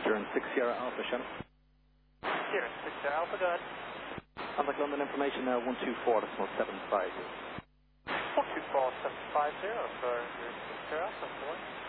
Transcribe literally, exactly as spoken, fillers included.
Sierra six Sierra Alpha, Shannon. Sierra six Sierra Alpha, go ahead. Contact London information now, one two four decimal seven five. one two four seven five zero for your six Sierra Alpha, boy.